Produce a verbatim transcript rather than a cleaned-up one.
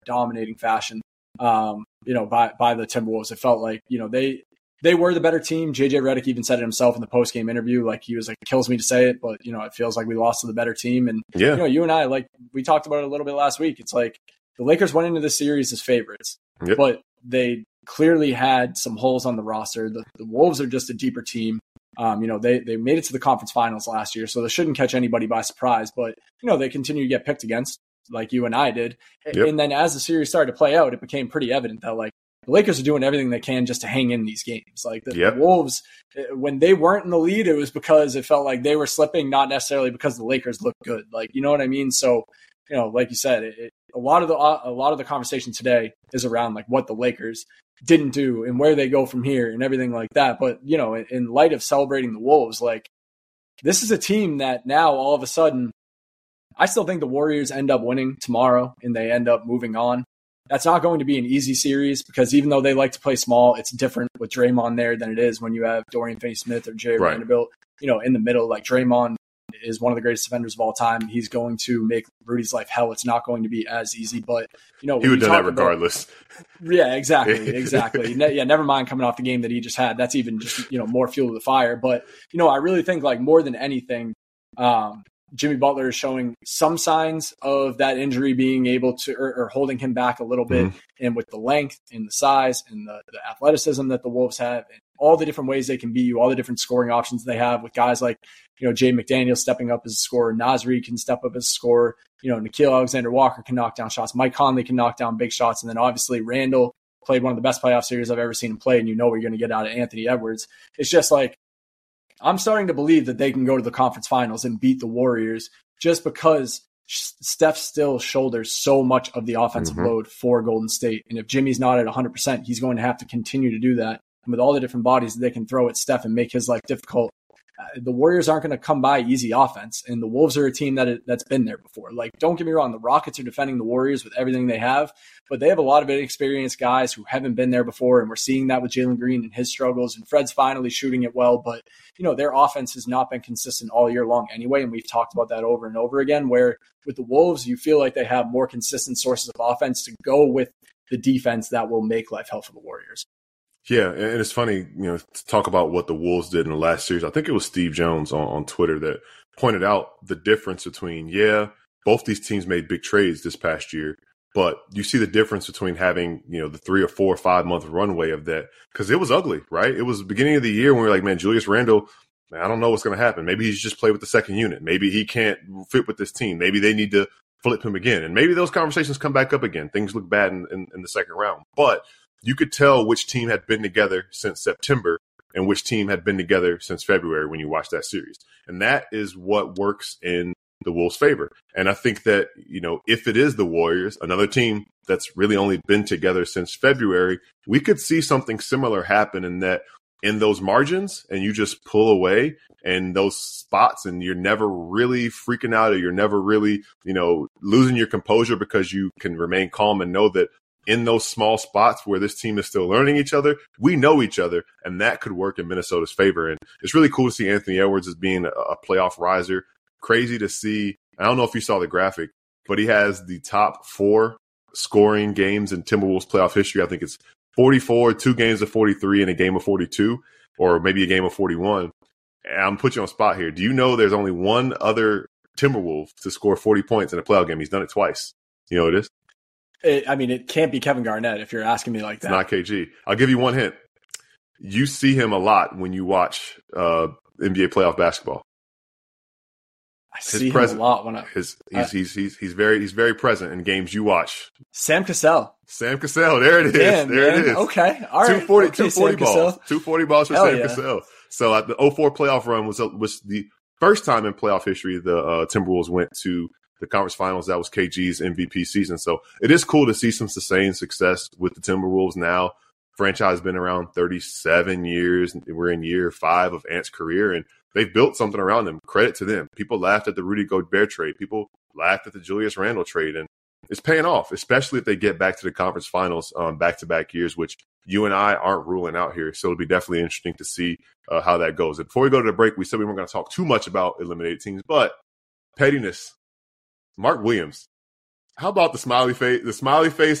dominating fashion, um, you know, by, by the Timberwolves. It felt like, you know, they, they were the better team. J J Redick even said it himself in the post-game interview. Like, he was like, it kills me to say it, but, you know, it feels like we lost to the better team. And, yeah. you know, you and I, like, we talked about it a little bit last week. It's like the Lakers went into this series as favorites, yep. but they clearly had some holes on the roster. The, the Wolves are just a deeper team. Um, you know, they, they made it to the conference finals last year, so they shouldn't catch anybody by surprise, but, you know, they continue to get picked against like you and I did. Yep. And then as the series started to play out, it became pretty evident that, like, the Lakers are doing everything they can just to hang in these games. Like the, yep. the Wolves, when they weren't in the lead, it was because it felt like they were slipping, not necessarily because the Lakers looked good. Like, you know what I mean? So, you know, like you said, it, it, a lot of the a lot of the conversation today is around like what the Lakers didn't do and where they go from here and everything like that. But, you know, in, in light of celebrating the Wolves, like, this is a team that now all of a sudden, I still think the Warriors end up winning tomorrow and they end up moving on. That's not going to be an easy series because even though they like to play small, it's different with Draymond there than it is when you have Dorian Finney-Smith or Jerry right. Vanderbilt, you know, in the middle. Like, Draymond is one of the greatest defenders of all time. He's going to make Rudy's life hell. It's not going to be as easy, but, you know, he would have done that regardless. About, yeah, exactly. Exactly. ne- yeah. Never mind coming off the game that he just had. That's even just, you know, more fuel to the fire. But, you know, I really think, like, more than anything, um, Jimmy Butler is showing some signs of that injury being able to, or, or holding him back a little bit. Mm-hmm. And with the length and the size and the, the athleticism that the Wolves have and all the different ways they can beat you, all the different scoring options they have with guys like, you know, Jay McDaniel stepping up as a scorer, Nasri can step up as a scorer, you know, Nickeil Alexander-Walker can knock down shots, Mike Conley can knock down big shots. And then obviously Randall played one of the best playoff series I've ever seen him play. And you know, what you're going to get out of Anthony Edwards. It's just like, I'm starting to believe that they can go to the conference finals and beat the Warriors just because Steph still shoulders so much of the offensive mm-hmm. load for Golden State. And if Jimmy's not at one hundred percent, he's going to have to continue to do that. And with all the different bodies that they can throw at Steph and make his life difficult, uh, the Warriors aren't going to come by easy offense. And the Wolves are a team that it, that's been there before. Like, don't get me wrong, the Rockets are defending the Warriors with everything they have, but they have a lot of inexperienced guys who haven't been there before. And we're seeing that with Jalen Green and his struggles. And Fred's finally shooting it well, but, you know, their offense has not been consistent all year long anyway. And we've talked about that over and over again, where with the Wolves, you feel like they have more consistent sources of offense to go with the defense that will make life hell for the Warriors. Yeah, and it's funny, you know, to talk about what the Wolves did in the last series. I think it was Steve Jones on, on Twitter that pointed out the difference between, yeah, both these teams made big trades this past year, but you see the difference between having, you know, the three or four or five month runway of that, because it was ugly, right? It was the beginning of the year when we were like, man, Julius Randle, man, I don't know what's going to happen. Maybe he's just played with the second unit. Maybe he can't fit with this team. Maybe they need to flip him again. And maybe those conversations come back up again. Things look bad in, in, in the second round. But you could tell which team had been together since September and which team had been together since February when you watch that series. And that is what works in the Wolves' favor. And I think that, you know, if it is the Warriors, another team that's really only been together since February, we could see something similar happen in that in those margins and you just pull away and those spots and you're never really freaking out or you're never really, you know, losing your composure because you can remain calm and know that in those small spots where this team is still learning each other, we know each other, and that could work in Minnesota's favor. And it's really cool to see Anthony Edwards as being a, a playoff riser. Crazy to see. I don't know if you saw the graphic, but he has the top four scoring games in Timberwolves playoff history. I think it's forty-four, two games of forty-three, and a game of forty-two, or maybe a game of forty-one. And I'm putting you on the spot here. Do you know there's only one other Timberwolf to score forty points in a playoff game? He's done it twice. You know what it is? It, I mean, it can't be Kevin Garnett if you're asking me like that. It's not K G. I'll give you one hint. You see him a lot when you watch uh, N B A playoff basketball. I his see present, him a lot when I. His, he's, uh, he's he's he's very he's very present in games you watch. Sam Cassell. Sam Cassell. There it is. Damn, there man. it is. Okay. All right. two forty, okay, two forty balls. two forty balls for Hell Sam yeah. Cassell. So at the oh four playoff run was was the first time in playoff history the uh, Timberwolves went to the conference finals. That was K G's M V P season. So it is cool to see some sustained success with the Timberwolves now. Franchise has been around thirty-seven years. We're in year five of Ant's career, and they've built something around them. Credit to them. People laughed at the Rudy Gobert trade. People laughed at the Julius Randle trade, and it's paying off, especially if they get back to the conference finals um, back-to-back years, which you and I aren't ruling out here. So it'll be definitely interesting to see uh, how that goes. And before we go to the break, we said we weren't going to talk too much about eliminated teams, but pettiness. Mark Williams, How about the smiley face? The smiley face